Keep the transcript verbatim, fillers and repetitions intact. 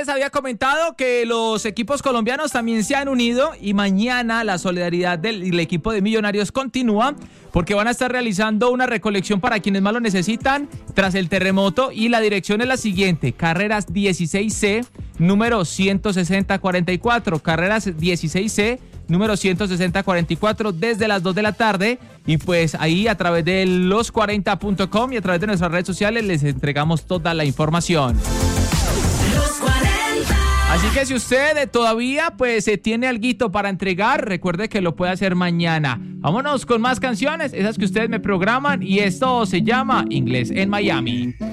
les había comentado que los equipos colombianos también se han unido y mañana la solidaridad del, del equipo de Millonarios continúa porque van a estar realizando una recolección para quienes más lo necesitan tras el terremoto y la dirección es la siguiente: Carreras dieciséis C, número ciento sesenta cuarenta y cuatro, Carreras dieciséis C, número ciento sesenta cuarenta y cuatro, desde las dos de la tarde, y pues ahí a través de los cuarenta punto com y a través de nuestras redes sociales les entregamos toda la información. Los cuarenta. Así que si usted todavía pues se tiene alguito para entregar, recuerde que lo puede hacer mañana. Vámonos con más canciones, esas que ustedes me programan, y esto se llama Inglés en Miami.